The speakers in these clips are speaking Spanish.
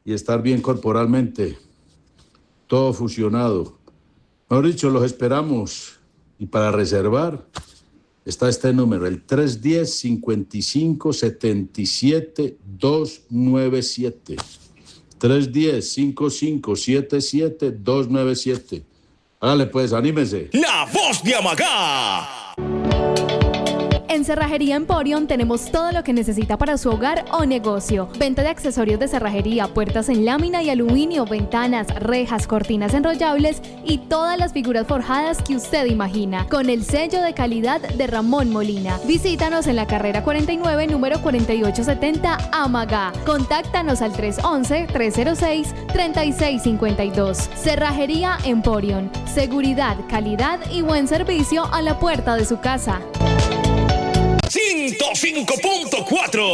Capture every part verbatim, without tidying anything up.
y estar bien corporalmente. Todo fusionado. Mejor dicho, los esperamos. Y para reservar está este número, el tres uno cero, cinco cinco, siete siete, dos nueve siete. tres uno cero, cinco cinco siete siete, dos nueve siete. Hágale pues, anímese. La voz de Amagá. En Cerrajería Emporium tenemos todo lo que necesita para su hogar o negocio. Venta de accesorios de cerrajería, puertas en lámina y aluminio, ventanas, rejas, cortinas enrollables y todas las figuras forjadas que usted imagina. Con el sello de calidad de Ramón Molina. Visítanos en la carrera cuarenta y nueve, número cuarenta y ocho setenta, Amagá. Contáctanos al tres once, tres cero seis, treinta y seis cincuenta y dos. Cerrajería Emporium. Seguridad, calidad y buen servicio a la puerta de su casa. ciento cinco punto cuatro.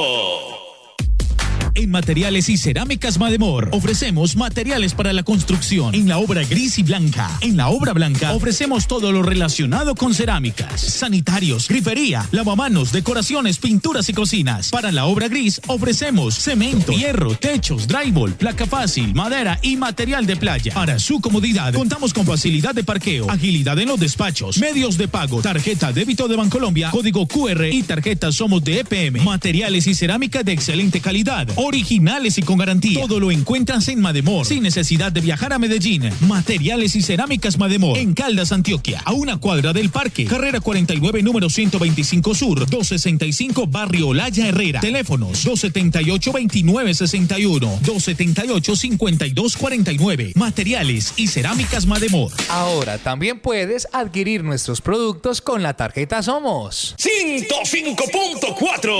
En Materiales y Cerámicas Mademor ofrecemos materiales para la construcción en la obra gris y blanca. En la obra blanca ofrecemos todo lo relacionado con cerámicas, sanitarios, grifería, lavamanos, decoraciones, pinturas y cocinas. Para la obra gris ofrecemos cemento, hierro, techos, drywall, placa fácil, madera y material de playa. Para su comodidad contamos con facilidad de parqueo, agilidad en los despachos, medios de pago, tarjeta débito de Bancolombia, código Q R y tarjeta Somos de E P M. Materiales y cerámica de excelente calidad, originales y con garantía. Todo lo encuentras en Mademor, sin necesidad de viajar a Medellín. Materiales y Cerámicas Mademor, en Caldas, Antioquia, a una cuadra del parque. Carrera cuarenta y nueve, número ciento veinticinco Sur, doscientos sesenta y cinco, Barrio Olaya Herrera. Teléfonos dos setenta y ocho, veintinueve sesenta y uno, dos setenta y ocho, cincuenta y dos cuarenta y nueve. Materiales y Cerámicas Mademor. Ahora también puedes adquirir nuestros productos con la tarjeta Somos. ciento cinco punto cuatro.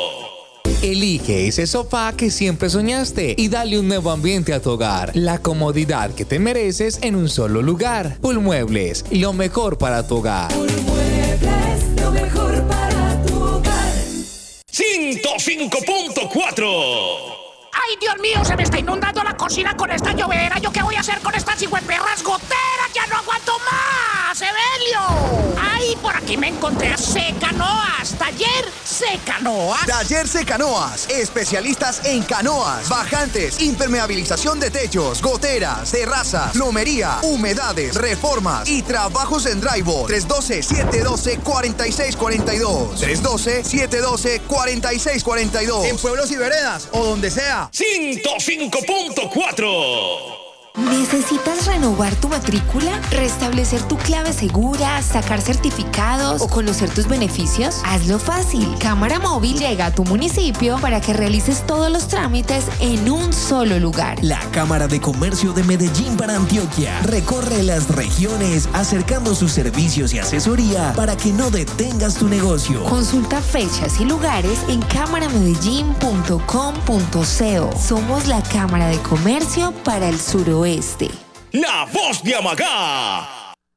Elige ese sofá que siempre soñaste y dale un nuevo ambiente a tu hogar. La comodidad que te mereces en un solo lugar. Pulmuebles, lo mejor para tu hogar. Pulmuebles, lo mejor para tu hogar. ciento cinco punto cuatro. ¡Ay, Dios mío! Se me está inundando la cocina con esta llovera. ¿Yo qué voy a hacer con estas cigüeperras goteras? ¡Ya no aguanto más! ¡Evelio! ¡Ay, por aquí me encontré a Secanoas! ¡Taller Secanoas! Taller Secanoas. Especialistas en canoas, bajantes, impermeabilización de techos, goteras, terrazas, plomería, humedades, reformas y trabajos en drywall. tres uno dos, siete uno dos, cuatro seis cuatro dos. tres uno dos, siete uno dos, cuatro seis cuatro dos. En pueblos y veredas o donde sea. ciento cinco punto cuatro. ¿Necesitas renovar tu matrícula? ¿Restablecer tu clave segura? ¿Sacar certificados? ¿O conocer tus beneficios? Hazlo fácil. Cámara Móvil llega a tu municipio para que realices todos los trámites en un solo lugar. La Cámara de Comercio de Medellín para Antioquia recorre las regiones acercando sus servicios y asesoría para que no detengas tu negocio. Consulta fechas y lugares en cámara medellín punto com punto co. Somos la Cámara de Comercio para el suroeste. La voz de Amagá.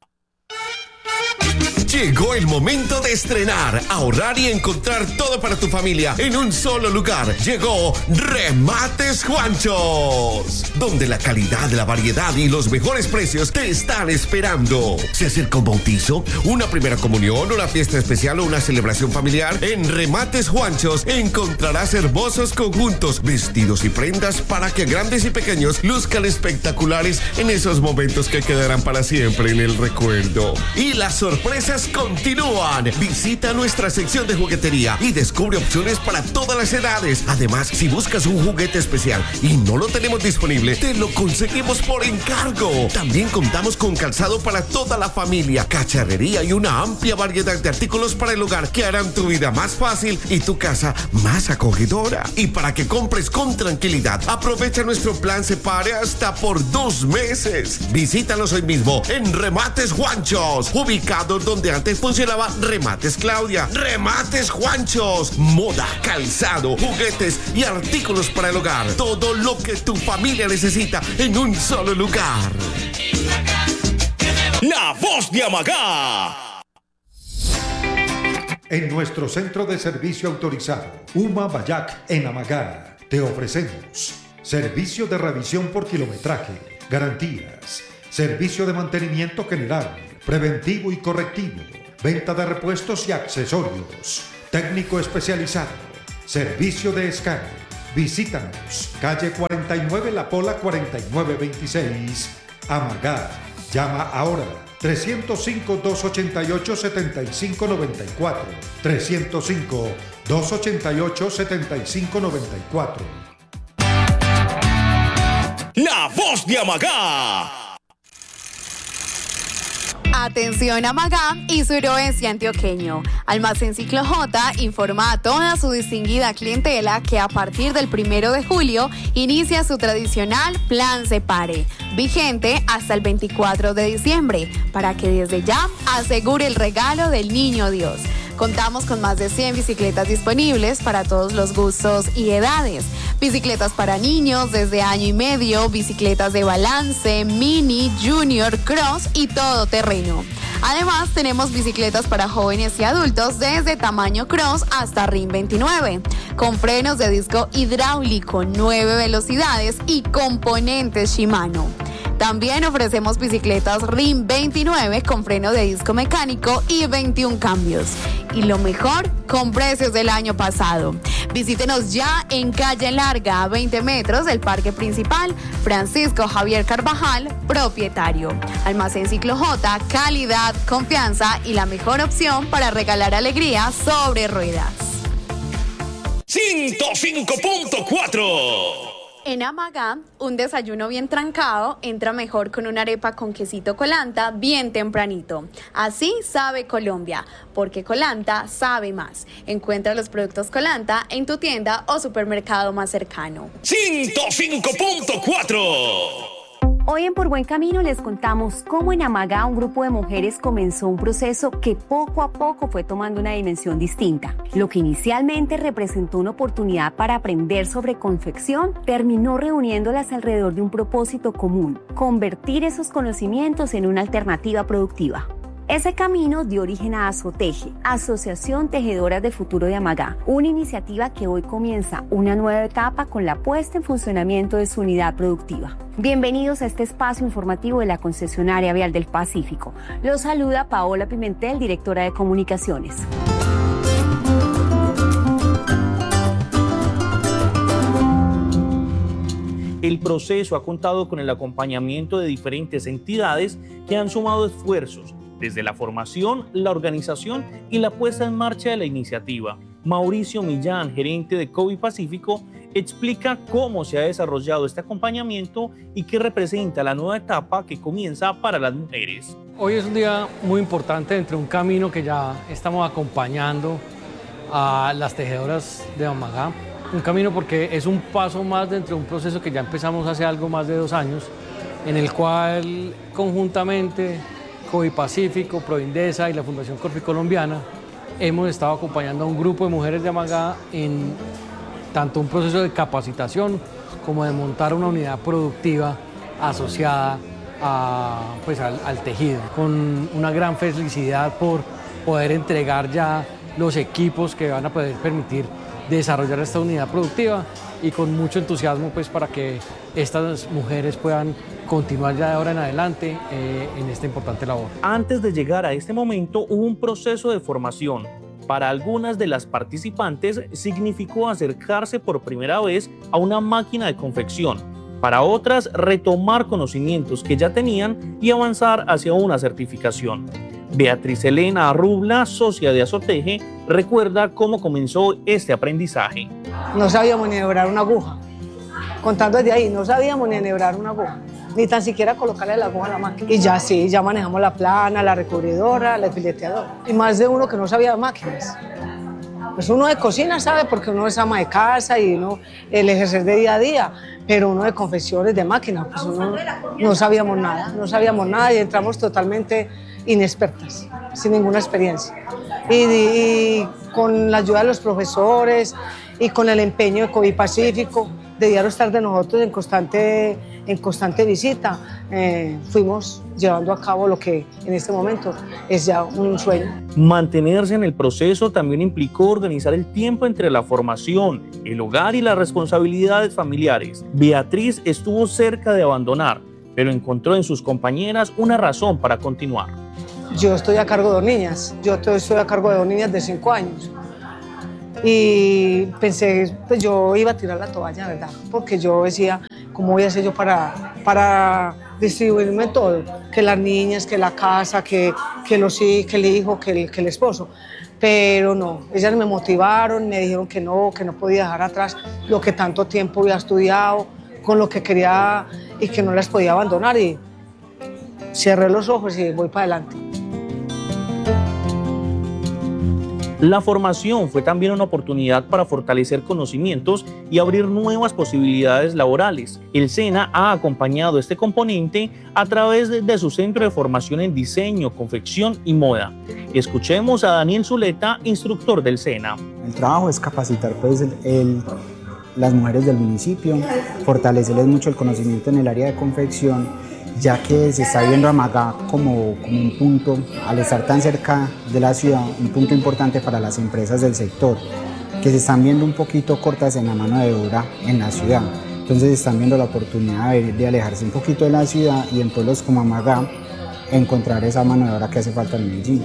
Llegó el momento de estrenar, ahorrar y encontrar todo para tu familia en un solo lugar. Llegó Remates Juanchos, donde la calidad, la variedad y los mejores precios te están esperando. Se acerca un bautizo, una primera comunión, una fiesta especial o una celebración familiar. En Remates Juanchos encontrarás hermosos conjuntos, vestidos y prendas para que grandes y pequeños luzcan espectaculares en esos momentos que quedarán para siempre en el recuerdo. Y las sorpresas continúan. Visita nuestra sección de juguetería y descubre opciones para todas las edades. Además, si buscas un juguete especial y no lo tenemos disponible, te lo conseguimos por encargo. También contamos con calzado para toda la familia, cacharrería y una amplia variedad de artículos para el hogar que harán tu vida más fácil y tu casa más acogedora. Y para que compres con tranquilidad, aprovecha nuestro plan Separe hasta por dos meses. Visítanos hoy mismo en Remates Juanchos, ubicado donde antes funcionaba Remates Claudia. Remates Juanchos, moda, calzado, juguetes y artículos para el hogar. Todo lo que tu familia necesita en un solo lugar. La voz de Amagá. En nuestro centro de servicio autorizado, UMA Bayac en Amagá, te ofrecemos servicio de revisión por kilometraje, garantías, servicio de mantenimiento general, preventivo y correctivo, venta de repuestos y accesorios, técnico especializado, servicio de escáner, Visítanos, calle cuarenta y nueve La Pola cuarenta y nueve veintiséis, Amagá. Llama ahora tres cero cinco, dos ocho ocho, siete cinco nueve cuatro, tres cero cinco, dos ocho ocho, siete cinco nueve cuatro. La voz de Amagá. Atención Amagá y suroeste antioqueño. Almacén Ciclo J informa a toda su distinguida clientela que a partir del primero de julio inicia su tradicional Plan Separe, vigente hasta el veinticuatro de diciembre, para que desde ya asegure el regalo del Niño Dios. Contamos con más de cien bicicletas disponibles para todos los gustos y edades. Bicicletas para niños desde año y medio, bicicletas de balance, mini, junior, cross y todo terreno. Además, tenemos bicicletas para jóvenes y adultos desde tamaño cross hasta R I M veintinueve, con frenos de disco hidráulico, nueve velocidades y componentes Shimano. También ofrecemos bicicletas R I M veintinueve con freno de disco mecánico y veintiún cambios. Y lo mejor, con precios del año pasado. Visítenos ya en Calle Larga, a veinte metros del Parque Principal, Francisco Javier Carvajal, propietario. Almacén Ciclo J, calidad, confianza y la mejor opción para regalar alegría sobre ruedas. ciento cinco punto cuatro. En Amagá, un desayuno bien trancado entra mejor con una arepa con quesito Colanta bien tempranito. Así sabe Colombia, porque Colanta sabe más. Encuentra los productos Colanta en tu tienda o supermercado más cercano. ciento cinco punto cuatro. Hoy en Por Buen Camino les contamos cómo en Amagá un grupo de mujeres comenzó un proceso que poco a poco fue tomando una dimensión distinta. Lo que inicialmente representó una oportunidad para aprender sobre confección, terminó reuniéndolas alrededor de un propósito común: convertir esos conocimientos en una alternativa productiva. Ese camino dio origen a Asoteje, Asociación Tejedoras de Futuro de Amagá, una iniciativa que hoy comienza una nueva etapa con la puesta en funcionamiento de su unidad productiva. Bienvenidos a este espacio informativo de la concesionaria vial del Pacífico. Los saluda Paola Pimentel, directora de comunicaciones. El proceso ha contado con el acompañamiento de diferentes entidades que han sumado esfuerzos desde la formación, la organización y la puesta en marcha de la iniciativa. Mauricio Millán, gerente de COVID Pacífico, explica cómo se ha desarrollado este acompañamiento y qué representa la nueva etapa que comienza para las mujeres. Hoy es un día muy importante dentro de un camino que ya estamos acompañando a las tejedoras de Amagá. Un camino porque es un paso más dentro de un proceso que ya empezamos hace algo más de dos años, en el cual conjuntamente COVID Pacífico, Proindesa y la Fundación Corfi Colombiana hemos estado acompañando a un grupo de mujeres de Amagá en tanto un proceso de capacitación como de montar una unidad productiva asociada a, pues, al, al tejido, con una gran felicidad por poder entregar ya los equipos que van a poder permitir desarrollar esta unidad productiva y con mucho entusiasmo pues, para que estas mujeres puedan continuar ya de ahora en adelante eh, en esta importante labor. Antes de llegar a este momento hubo un proceso de formación. Para algunas de las participantes significó acercarse por primera vez a una máquina de confección. Para otras, retomar conocimientos que ya tenían y avanzar hacia una certificación. Beatriz Elena Rubla, socia de Asoteje, recuerda cómo comenzó este aprendizaje. No sabíamos ni enhebrar una aguja. Contando desde ahí, no sabíamos ni enhebrar una aguja, ni tan siquiera colocarle la aguja a la máquina. Y ya sí, ya manejamos la plana, la recubridora, la fileteadora. Y más de uno que no sabía de máquinas. Pues uno de cocina sabe porque uno es ama de casa y uno el ejercer de día a día, pero uno de confecciones de máquinas, pues uno no sabíamos nada, no sabíamos nada y entramos totalmente inexpertas, sin ninguna experiencia. Y, y con la ayuda de los profesores y con el empeño de COVID Pacífico, de diario estar de nosotros en constante, en constante visita, eh, fuimos llevando a cabo lo que en este momento es ya un sueño. Mantenerse en el proceso también implicó organizar el tiempo entre la formación, el hogar y las responsabilidades familiares. Beatriz estuvo cerca de abandonar, pero encontró en sus compañeras una razón para continuar. Yo estoy a cargo de dos niñas, yo estoy a cargo de dos niñas de cinco años. y pensé, pues yo iba a tirar la toalla, ¿verdad? Porque yo decía, ¿cómo voy a hacer yo para, para distribuirme todo? Que las niñas, que la casa, que, que, los, que el hijo, que el, que el esposo. Pero no, ellas me motivaron, me dijeron que no, que no podía dejar atrás lo que tanto tiempo había estudiado, con lo que quería y que no las podía abandonar. Y cerré los ojos y voy para adelante. La formación fue también una oportunidad para fortalecer conocimientos y abrir nuevas posibilidades laborales. El SENA ha acompañado este componente a través de, de su centro de formación en diseño, confección y moda. Escuchemos a Daniel Zuleta, instructor del SENA. El trabajo es capacitar pues, el, el, las mujeres del municipio, fortalecerles mucho el conocimiento en el área de confección, ya que se está viendo a Magá como, como un punto, al estar tan cerca de la ciudad, un punto importante para las empresas del sector, que se están viendo un poquito cortas en la mano de obra en la ciudad. Entonces están viendo la oportunidad de, de alejarse un poquito de la ciudad y en pueblos como Magá encontrar esa mano de obra que hace falta en Medellín.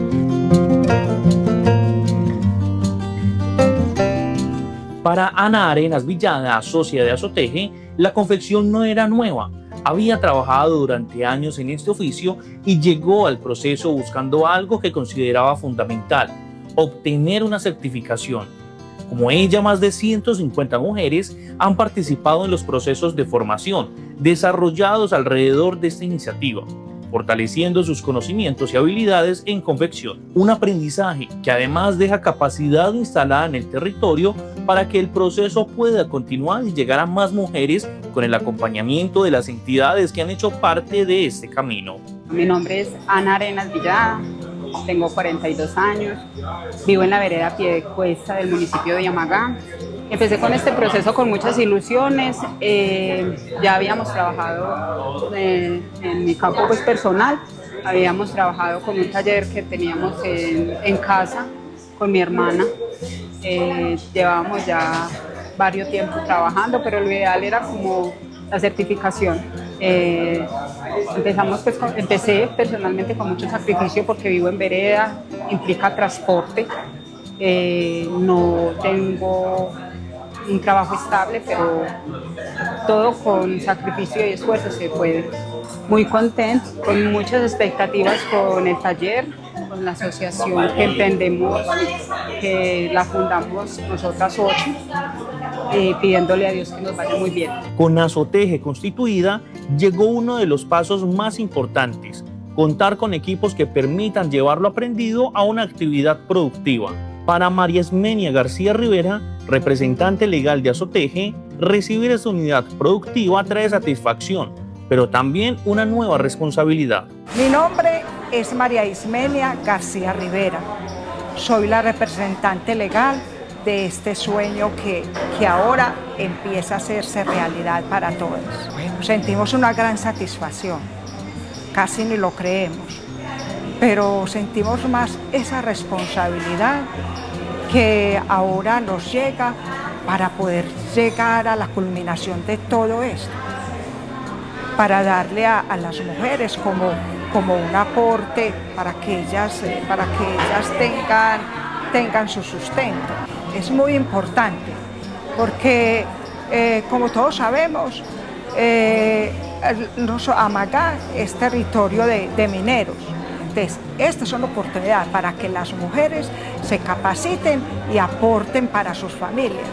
Para Ana Arenas Villada, socia de Azoteje, la confección no era nueva. Había trabajado durante años en este oficio y llegó al proceso buscando algo que consideraba fundamental: obtener una certificación. Como ella, más de ciento cincuenta mujeres han participado en los procesos de formación desarrollados alrededor de esta iniciativa, fortaleciendo sus conocimientos y habilidades en confección. Un aprendizaje que además deja capacidad instalada en el territorio para que el proceso pueda continuar y llegar a más mujeres con el acompañamiento de las entidades que han hecho parte de este camino. Mi nombre es Ana Arenas Villada, tengo cuarenta y dos años, vivo en la vereda Piedecuesta del municipio de Yamagá. Empecé con este proceso con muchas ilusiones, eh, ya habíamos trabajado eh, en mi campo pues, personal, habíamos trabajado con un taller que teníamos en, en casa con mi hermana, eh, llevábamos ya varios tiempos trabajando, pero lo ideal era como la certificación. Eh, empezamos, pues, con, empecé personalmente con mucho sacrificio porque vivo en vereda, implica transporte, eh, no tengo un trabajo estable, pero todo con sacrificio y esfuerzo se puede. Muy contento, con muchas expectativas con el taller, con la asociación que emprendemos, que la fundamos nosotras ocho, eh, pidiéndole a Dios que nos vaya muy bien. Con Azoteje constituida, llegó uno de los pasos más importantes: contar con equipos que permitan llevar lo aprendido a una actividad productiva. Para María Ismenia García Rivera, representante legal de Azoteje, recibir esta unidad productiva trae satisfacción, pero también una nueva responsabilidad. Mi nombre es María Ismenia García Rivera. Soy la representante legal de este sueño que, que ahora empieza a hacerse realidad para todos. Sentimos una gran satisfacción, casi ni lo creemos, pero sentimos más esa responsabilidad que ahora nos llega para poder llegar a la culminación de todo esto, para darle a, a las mujeres como, como un aporte para que ellas, para que ellas tengan, tengan su sustento. Es muy importante porque, eh, como todos sabemos, eh, Amagá es territorio de, de mineros. Entonces, esta es una oportunidad para que las mujeres se capaciten y aporten para sus familias.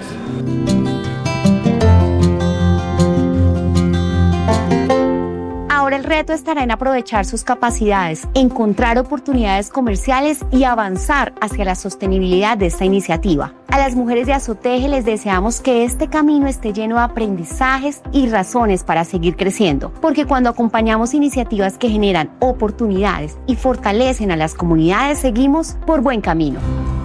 Ahora el reto estará en aprovechar sus capacidades, encontrar oportunidades comerciales y avanzar hacia la sostenibilidad de esta iniciativa. A las mujeres de Azoteje les deseamos que este camino esté lleno de aprendizajes y razones para seguir creciendo, porque cuando acompañamos iniciativas que generan oportunidades y fortalecen a las comunidades, seguimos por buen camino.